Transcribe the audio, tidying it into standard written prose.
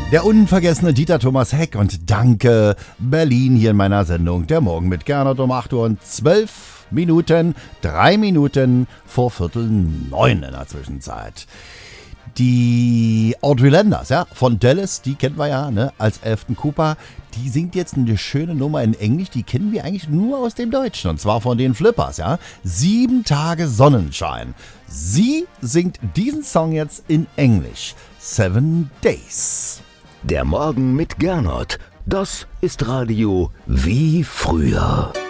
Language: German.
Der unvergessene Dieter Thomas Heck und danke Berlin hier in meiner Sendung Der Morgen mit Gernot um 8 Uhr und 12 Minuten, 3 Minuten vor 8:45 in der Zwischenzeit. Die Audrey Landers, ja, von Dallas, die kennen wir ja, ne, als Elfton Cooper. Die singt jetzt eine schöne Nummer in Englisch, die kennen wir eigentlich nur aus dem Deutschen, und zwar von den Flippers, ja. 7 Tage Sonnenschein. Sie singt diesen Song jetzt in Englisch. 7 Days. Der Morgen mit Gernot, das ist Radio wie früher.